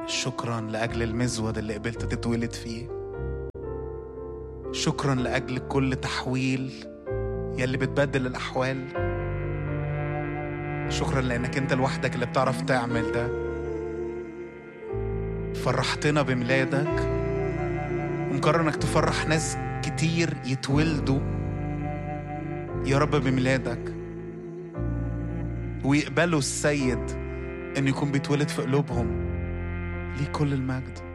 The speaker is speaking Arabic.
شكرا لأجل المزود اللي قبلت تتولد فيه. شكرا لأجل كل تحويل يلي بتبدل الأحوال. شكرا لأنك أنت لوحدك اللي بتعرف تعمل ده. فرحتنا بميلادك ومقرر أنك تفرح ناس كتير يتولدوا يا رب بميلادك، ويقبلوا السيد أن يكون بيتولد في قلوبهم. ليه كل المجد.